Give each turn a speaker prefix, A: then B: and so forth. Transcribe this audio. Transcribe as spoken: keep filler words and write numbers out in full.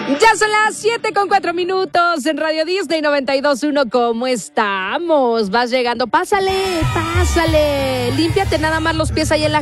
A: Ya son las siete con cuatro minutos en Radio Disney noventa y dos punto uno. ¿Cómo estamos? Vas llegando. Pásale, pásale. Límpiate nada más los pies ahí en la